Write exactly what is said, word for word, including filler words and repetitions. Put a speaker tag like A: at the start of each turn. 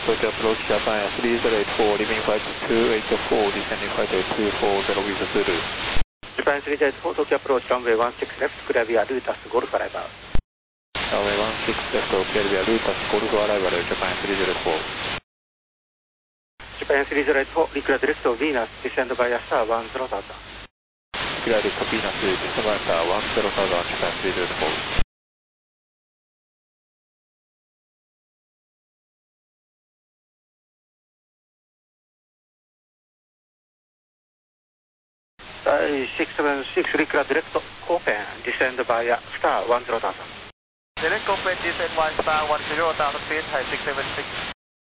A: Tokyo approach Japan Air three zero eight four, leaving flight two eight four, descending flight two four zero with Zulu.
B: Japan three zero eight four, Tokyo approach runway one six left, clear via Lutas Golf arrival.
A: Runway one six left, clear via Lutas Golf arrival, Japan three zero eight four.
B: Japan three zero eight four, declare direct to Venus, descend via star one zero thousand.
A: Declare direct to Venus, descend via star one zero thousand, Japan three zero eight four.
B: six seven six, declare direct open, descend via star one zero thousand.
C: Direct open, descend via star one zero thousand feet, high six seven six.